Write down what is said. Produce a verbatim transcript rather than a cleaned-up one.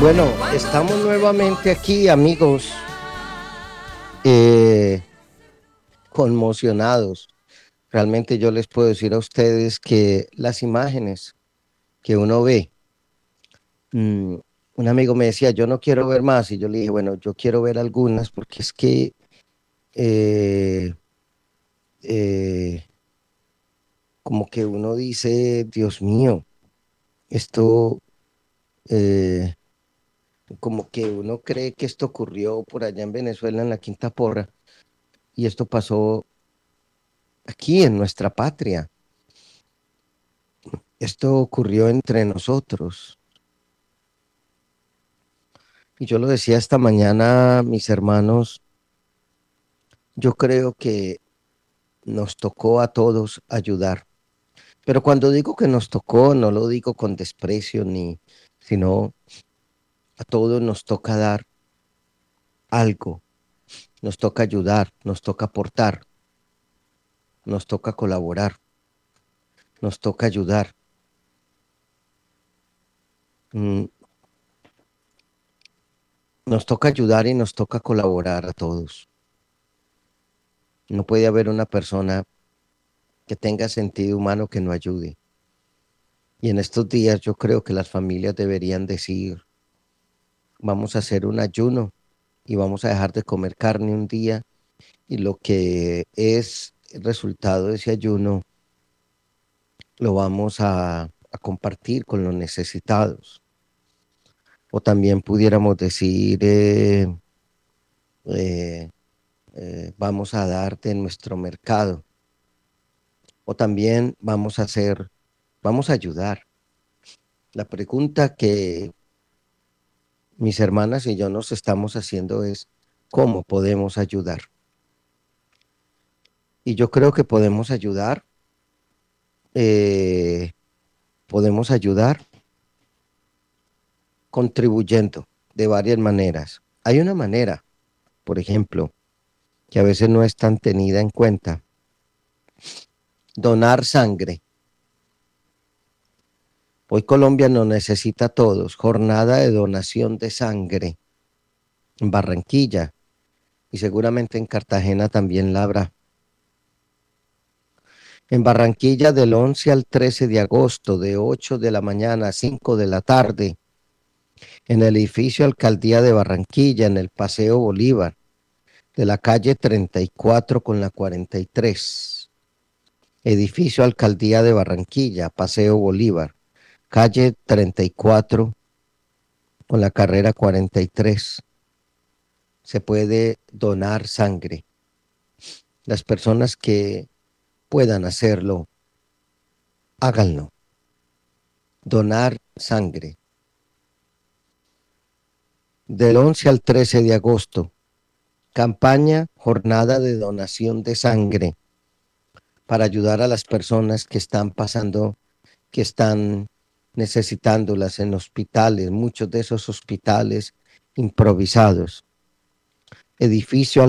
Bueno, estamos nuevamente aquí, amigos, eh, conmocionados. Realmente yo les puedo decir a ustedes que las imágenes que uno ve, mm, un amigo me decía, yo no quiero ver más, y yo le dije, bueno, yo quiero ver algunas, porque es que eh, eh, como que uno dice, Dios mío, esto, eh, como que uno cree que esto ocurrió por allá en Venezuela, en la Quinta Porra, y esto pasó aquí en nuestra patria. Esto ocurrió entre nosotros. Y yo lo decía esta mañana, mis hermanos, yo creo que nos tocó a todos ayudar. Pero cuando digo que nos tocó, no lo digo con desprecio ni, sino a todos nos toca dar algo, nos toca ayudar, nos toca aportar, nos toca colaborar, nos toca ayudar. Mm, Nos toca ayudar y nos toca colaborar a todos. No puede haber una persona que tenga sentido humano que no ayude. Y en estos días yo creo que las familias deberían decir, vamos a hacer un ayuno y vamos a dejar de comer carne un día y lo que es el resultado de ese ayuno lo vamos a, a compartir con los necesitados. O también pudiéramos decir, eh, eh, eh, vamos a dar de nuestro mercado. O también vamos a hacer, vamos a ayudar. La pregunta que mis hermanas y yo nos estamos haciendo es cómo podemos ayudar. Y yo creo que podemos ayudar, eh, podemos ayudar contribuyendo de varias maneras. Hay una manera, por ejemplo, que a veces no es tan tenida en cuenta, donar sangre. Hoy Colombia nos necesita a todos, jornada de donación de sangre en Barranquilla y seguramente en Cartagena también la habrá. En Barranquilla del once al trece de agosto, de ocho de la mañana a cinco de la tarde, en el edificio Alcaldía de Barranquilla, en el Paseo Bolívar, de la calle treinta y cuatro con la cuarenta y tres. Edificio Alcaldía de Barranquilla, Paseo Bolívar, calle treinta y cuatro con la carrera cuarenta y tres. Se puede donar sangre. Las personas que puedan hacerlo, háganlo. Donar sangre. Del once al trece de agosto, campaña Jornada de Donación de Sangre para ayudar a las personas que están pasando, que están necesitándolas en hospitales, muchos de esos hospitales improvisados. Edificio